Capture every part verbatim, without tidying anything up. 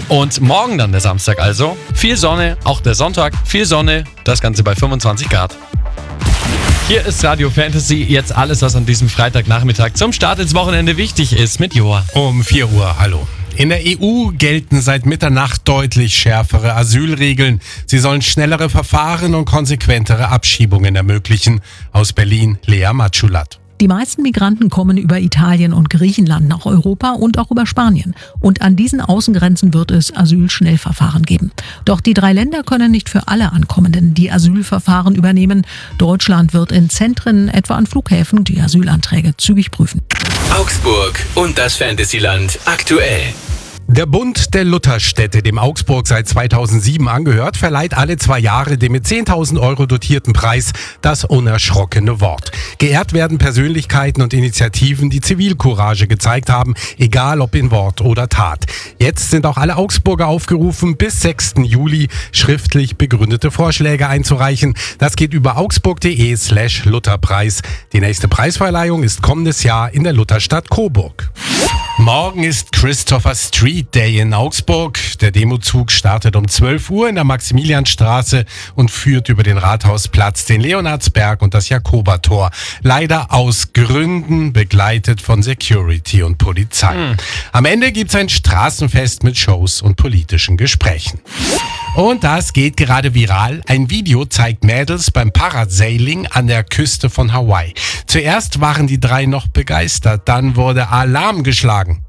Und morgen dann der Samstag also. Viel Sonne, auch der Sonntag, viel Sonne, das Ganze bei fünfundzwanzig Grad. Hier ist Radio Fantasy, jetzt alles, was an diesem Freitagnachmittag zum Start ins Wochenende wichtig ist mit Joa. Um vier Uhr, hallo. In der E U gelten seit Mitternacht deutlich schärfere Asylregeln. Sie sollen schnellere Verfahren und konsequentere Abschiebungen ermöglichen. Aus Berlin, Lea Matschulat. Die meisten Migranten kommen über Italien und Griechenland nach Europa und auch über Spanien. Und an diesen Außengrenzen wird es Asylschnellverfahren geben. Doch die drei Länder können nicht für alle Ankommenden die Asylverfahren übernehmen. Deutschland wird in Zentren, etwa an Flughäfen, die Asylanträge zügig prüfen. Augsburg und das Fantasyland aktuell. Der Bund der Lutherstädte, dem Augsburg seit zweitausendsieben angehört, verleiht alle zwei Jahre dem mit zehntausend Euro dotierten Preis das unerschrockene Wort. Geehrt werden Persönlichkeiten und Initiativen, die Zivilcourage gezeigt haben, egal ob in Wort oder Tat. Jetzt sind auch alle Augsburger aufgerufen, bis sechsten Juli schriftlich begründete Vorschläge einzureichen. Das geht über augsburg.de slash Lutherpreis. Die nächste Preisverleihung ist kommendes Jahr in der Lutherstadt Coburg. Morgen ist Christopher Street Day in Augsburg. Der Demozug startet um zwölf Uhr in der Maximilianstraße und führt über den Rathausplatz, den Leonardsberg und das Jakobertor. Leider aus Gründen begleitet von Security und Polizei. Mhm. Am Ende gibt's ein Straßenfest mit Shows und politischen Gesprächen. Und das geht gerade viral. Ein Video zeigt Mädels beim Parasailing an der Küste von Hawaii. Zuerst waren die drei noch begeistert, dann wurde Alarm geschlagen.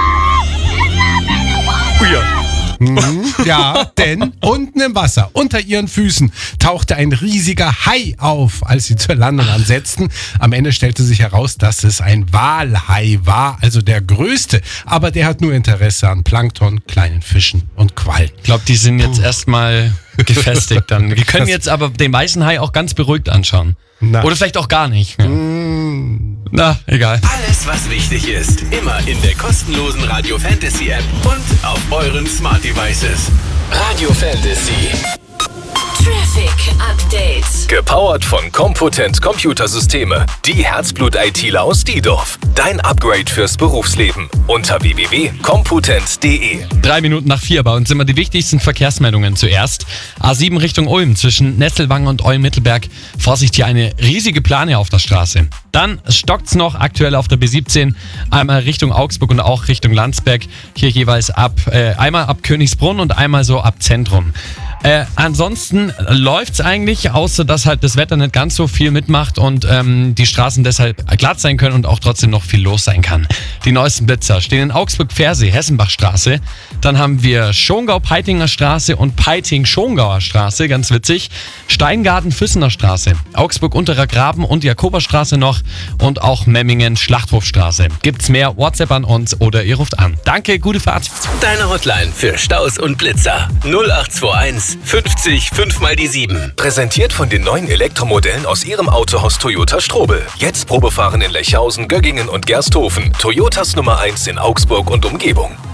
Ja. Mhm, ja, denn unten im Wasser, unter ihren Füßen, tauchte ein riesiger Hai auf, als sie zur Landung ansetzten. Am Ende stellte sich heraus, dass es ein Walhai war, also der größte. Aber der hat nur Interesse an Plankton, kleinen Fischen und Quallen. Ich glaube, die sind jetzt erstmal gefestigt dann. Wir können jetzt aber den weißen Hai auch ganz beruhigt anschauen. Na. Oder vielleicht auch gar nicht. Ja. Mm. Na, egal. Alles, was wichtig ist, immer in der kostenlosen Radio Fantasy App und auf euren Smart Devices. Radio Fantasy. Traffic Update. Gepowert von Compotent Computersysteme. Die Herzblut-ITler aus Diedorf. Dein Upgrade fürs Berufsleben. Unter w w w punkt compotent punkt d e. Drei Minuten nach vier bei uns sind wir die wichtigsten Verkehrsmeldungen zuerst. A sieben Richtung Ulm zwischen Nesselwangen und Olm-Mittelberg. Vorsicht, hier eine riesige Plane auf der Straße. Dann stockt's noch aktuell auf der B siebzehn. Einmal Richtung Augsburg und auch Richtung Landsberg. Hier jeweils ab, äh, einmal ab Königsbrunn und einmal so ab Zentrum. Äh, ansonsten läuft's eigentlich, außer dass halt das Wetter nicht ganz so viel mitmacht und ähm, die Straßen deshalb glatt sein können und auch trotzdem noch viel los sein kann. Die neuesten Blitzer stehen in Augsburg-Pfersee, Hessenbachstraße. Dann haben wir Schongau-Peitinger Straße und Peiting-Schongauer Straße, ganz witzig. Steingarten-Füssener Straße, Augsburg-Unterer Graben und Jakoberstraße noch und auch Memmingen-Schlachthofstraße. Gibt's mehr? WhatsApp an uns oder ihr ruft an. Danke, gute Fahrt. Deine Hotline für Staus und Blitzer. null acht zwei eins fünfzig fünf mal die sieben. Präsentiert von den neuen Elektromodellen aus Ihrem Autohaus Toyota Strobel. Jetzt Probefahren in Lechhausen, Göggingen und Gersthofen. Toyotas Nummer eins in Augsburg und Umgebung.